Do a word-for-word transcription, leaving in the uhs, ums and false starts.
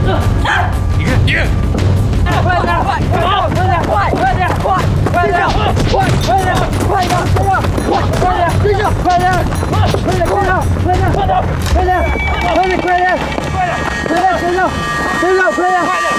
你看，你看。 快点！快！快点！快！快点！快！快点！快！快点！快点！快点！快！快点！追上！快点！快点！快点！快点！快点！快点！快点！快点！快点！快点！追上！追上！快点！